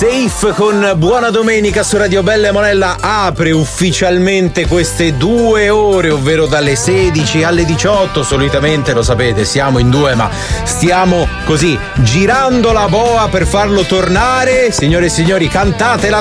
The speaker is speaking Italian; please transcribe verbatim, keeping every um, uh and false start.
Safe con Buona Domenica su Radio Bella e Monella apre ufficialmente queste due ore, ovvero dalle sedici alle diciotto. Solitamente, lo sapete, siamo in due, ma stiamo così girando la boa per farlo tornare. Signore e signori, cantatela